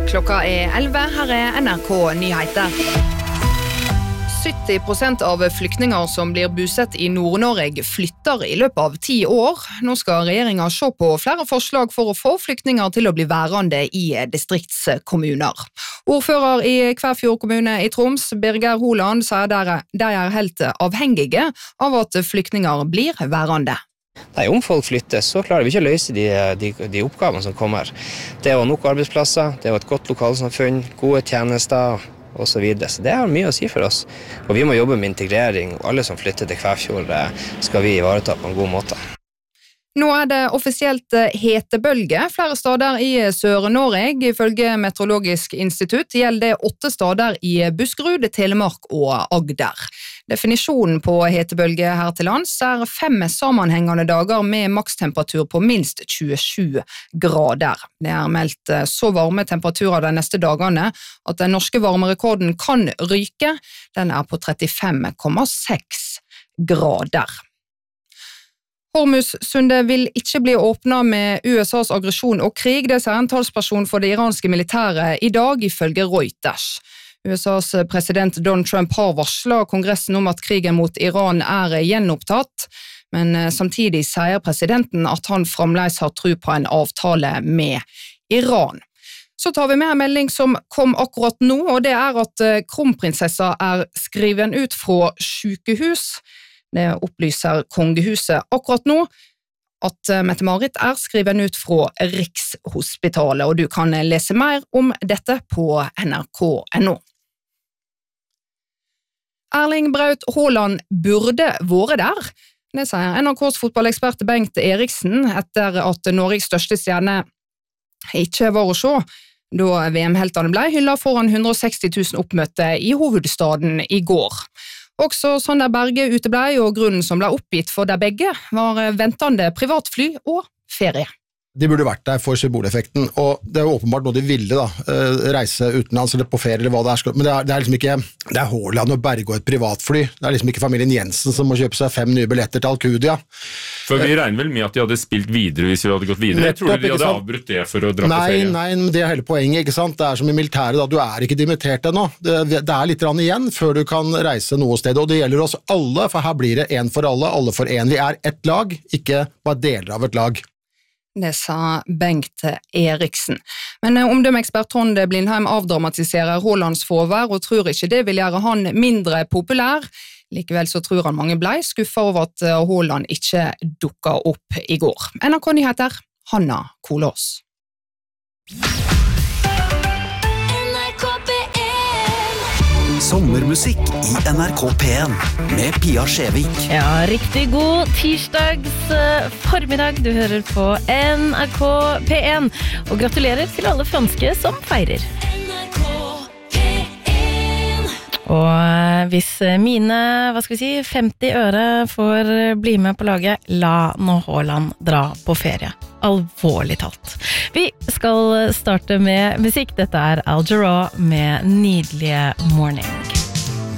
Klokka 11, her NRK Nyheter. 70% av flyktninger som blir bosatt i Nord-Norge flytter i løpet av 10 år. Nå skal regjeringen se på flere forslag for å få flyktninger til å bli værende i distriktskommuner. Ordfører i Kvæfjord kommune i Troms, Birger Holand, sier de helt avhengige av at flyktninger blir værende. Nei, om folk flytter, så klarer vi ikke å løse de oppgavene som kommer. Det er jo nok arbeidsplasser, det er jo et godt lokalsamfunn, gode tjenester og så videre. Så det har mye å si for oss. Og vi må jobbe med integrering, og alle som flytter til Kvæfjord skal vi ivareta på en god måte. Nå er det offisielt hetebølge flere steder i Sør-Norge. Ifølge Meteorologisk institutt gjelder det 8 steder i Buskerud, Telemark og Agder. Definisjonen på hetebølge her til lands er 5 sammenhengende dager med makstemperatur på minst 27 grader. Det er meldt så varme temperaturer de neste dagene at den norske varmerekorden kan ryke. Den er på 35,6 grader. Hormuzsundet vil ikke bli åpnet med USAs aggresjon og krig, det sier en talsperson for det iranske militæret i dag, ifølge Reuters. USAs president Donald Trump har varslet Kongressen om at krigen mot Iran er gjenopptatt, men samtidig sier presidenten at han fremdeles har tro på en avtale med Iran. Så tar vi med en melding som kom akkurat nå, og det er at kronprinsessa er skriven ut fra sykehus. Det opplyser kongehuset akkurat nå, at Mette-Marit er skriven ut fra Rikshospitalet, og du kan lese mer om dette på nrk.no. Erling Braut Haaland burde vært der. Det sier NRKs fotballekspert Bengt Eriksen etter at Norges største stjerne ikke var å se, da VM-heltene ble hyllet foran 160 000 oppmøtte i hovedstaden i går. Også Sander Berge uteblei, og grunnen som ble oppgitt for de begge var ventende privatfly og ferie. De burde vært der for symboleffekten, og det er jo åpenbart noe de ville da, reise utenlands eller på ferie eller hva det er, men det er liksom ikke, det er Haaland og Berge og et privatfly, det er liksom ikke familien Jensen som må kjøpe seg 5 nye billetter til Alcudia. For vi regner vel med at de hadde spilt videre hvis vi hadde gått videre. Jeg tror de hadde avbrutt det for å dra på ferie. Nei, men det er hele poenget, ikke sant? Det er som i militæret da, du er ikke dimittert ennå. Det er litt igjen før du kan reise noe sted, og det gjelder oss alle, for her blir det en for alle for en. Vi er ett lag, ikke bare deler av et lag. Det sa Bengt Eriksen. Men omdømmeekspert Trond Blindheim avdramatiserer Haalands fravær og tror ikke det vil gjøre han mindre populær. Likevel så tror han mange ble skuffet over at Haaland ikke dukket opp i går. NRK Nyheter, Hanna Kolås. Sommermusikk i NRK P1 med Pia Skjevik. Ja, riktig god tirsdags formiddag. Du hører på NRK P1. Og gratulerer til alle franske som feirer. Og hvis mine, 50 øre får bli med på laget, la nå Haaland dra på ferie. Alvorlig talt. Vi skal starte med musikk. Dette er Al Jarreau med Nydelige Morning.